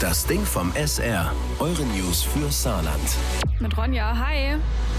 Das Ding vom SR. Eure News für Saarland. Mit Ronja, hi.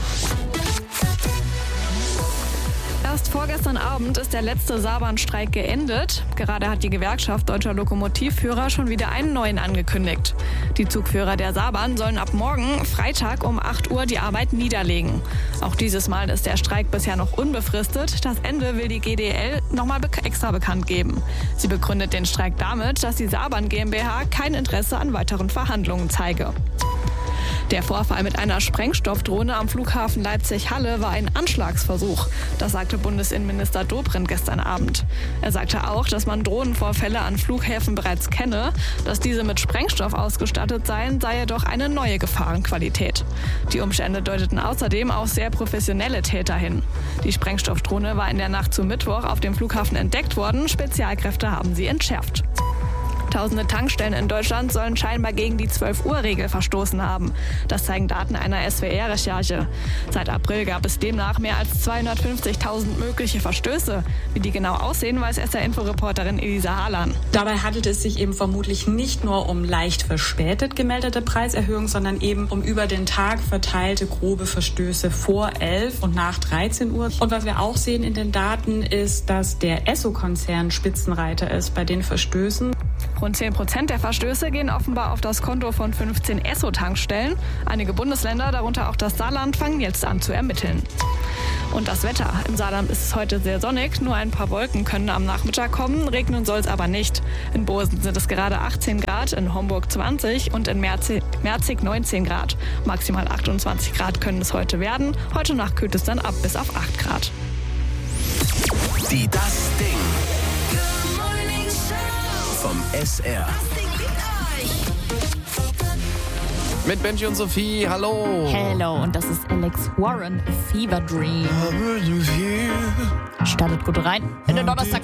Erst vorgestern Abend ist der letzte Saarbahnstreik geendet. Gerade hat die Gewerkschaft Deutscher Lokomotivführer schon wieder einen neuen angekündigt. Die Zugführer der Saarbahn sollen ab morgen, Freitag um 8 Uhr, die Arbeit niederlegen. Auch dieses Mal ist der Streik bisher noch unbefristet. Das Ende will die GDL nochmal extra bekannt geben. Sie begründet den Streik damit, dass die Saarbahn GmbH kein Interesse an weiteren Verhandlungen zeige. Der Vorfall mit einer Sprengstoffdrohne am Flughafen Leipzig-Halle war ein Anschlagsversuch. Das sagte Bundesinnenminister Dobrindt gestern Abend. Er sagte auch, dass man Drohnenvorfälle an Flughäfen bereits kenne. Dass diese mit Sprengstoff ausgestattet seien, sei jedoch eine neue Gefahrenqualität. Die Umstände deuteten außerdem auf sehr professionelle Täter hin. Die Sprengstoffdrohne war in der Nacht zu Mittwoch auf dem Flughafen entdeckt worden. Spezialkräfte haben sie entschärft. Tausende Tankstellen in Deutschland sollen scheinbar gegen die 12-Uhr-Regel verstoßen haben. Das zeigen Daten einer SWR-Recherche. Seit April gab es demnach mehr als 250.000 mögliche Verstöße. Wie die genau aussehen, weiß SR-Info-Reporterin Elisa Harlan. Dabei handelt es sich eben vermutlich nicht nur um leicht verspätet gemeldete Preiserhöhungen, sondern eben um über den Tag verteilte grobe Verstöße vor 11 und nach 13 Uhr. Und was wir auch sehen in den Daten ist, dass der Esso-Konzern Spitzenreiter ist bei den Verstößen. Rund 10% der Verstöße gehen offenbar auf das Konto von 15 Esso-Tankstellen. Einige Bundesländer, darunter auch das Saarland, fangen jetzt an zu ermitteln. Und das Wetter. Im Saarland ist es heute sehr sonnig. Nur ein paar Wolken können am Nachmittag kommen. Regnen soll es aber nicht. In Bosen sind es gerade 18 Grad, in Homburg 20 und in Merzig 19 Grad. Maximal 28 Grad können es heute werden. Heute Nacht kühlt es dann ab bis auf 8 Grad. Die Das Ding vom SR. Mit Benji und Sophie, hallo. Hello, und das ist Alex Warren, Fever Dream. Startet gut rein in den Donnerstag.